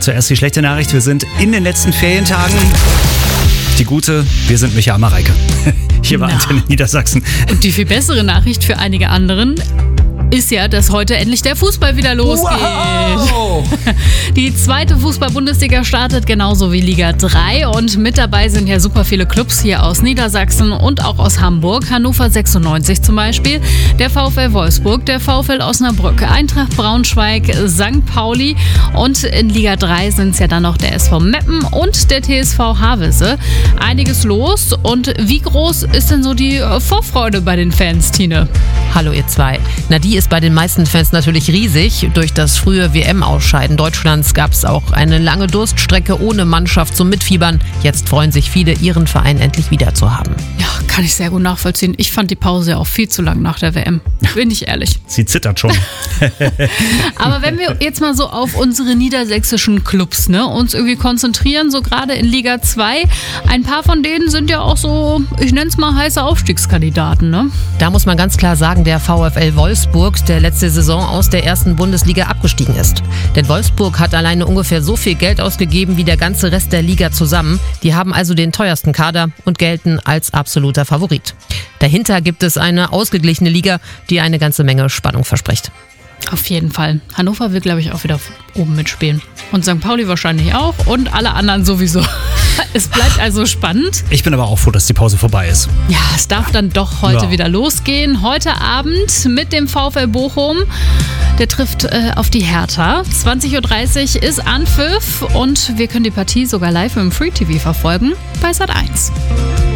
zuerst die schlechte Nachricht. Wir sind in den letzten Ferientagen. Die gute, wir sind Micha Mareike. Hier war Antenne Niedersachsen. Und die viel bessere Nachricht für einige anderen ist ja, dass heute endlich der Fußball wieder losgeht. Wow. Die zweite Fußball-Bundesliga startet genauso wie Liga 3 und mit dabei sind ja super viele Clubs hier aus Niedersachsen und auch aus Hamburg. Hannover 96 zum Beispiel, der VfL Wolfsburg, der VfL Osnabrück, Eintracht Braunschweig, St. Pauli und in Liga 3 sind es ja dann noch der SV Meppen und der TSV Havelse. Einiges los und wie groß ist denn so die Vorfreude bei den Fans, Tine? Hallo ihr zwei. Na, die ist bei den meisten Fans natürlich riesig. Durch das frühe WM-Ausscheiden Deutschlands gab es auch eine lange Durststrecke ohne Mannschaft zum Mitfiebern. Jetzt freuen sich viele, ihren Verein endlich wieder zu haben. Ja, kann ich sehr gut nachvollziehen. Ich fand die Pause ja auch viel zu lang nach der WM. Bin ich ehrlich. Sie zittert schon. Aber wenn wir jetzt mal so auf unsere niedersächsischen Clubs uns irgendwie konzentrieren, so gerade in Liga 2, ein paar von denen sind ja auch so, ich nenne es mal heiße Aufstiegskandidaten, ne? Da muss man ganz klar sagen, der VfL Wolfsburg, der letzte Saison aus der ersten Bundesliga abgestiegen ist. Denn Wolfsburg hat alleine ungefähr so viel Geld ausgegeben wie der ganze Rest der Liga zusammen. Die haben also den teuersten Kader und gelten als absoluter Favorit. Dahinter gibt es eine ausgeglichene Liga, die eine ganze Menge Spannung verspricht. Auf jeden Fall. Hannover will, glaube ich, auch wieder oben mitspielen. Und St. Pauli wahrscheinlich auch und alle anderen sowieso. Es bleibt also spannend. Ich bin aber auch froh, dass die Pause vorbei ist. Ja, es darf dann doch heute wieder losgehen. Heute Abend mit dem VfL Bochum. Der trifft auf die Hertha. 20.30 Uhr ist Anpfiff und wir können die Partie sogar live im Free TV verfolgen bei Sat.1.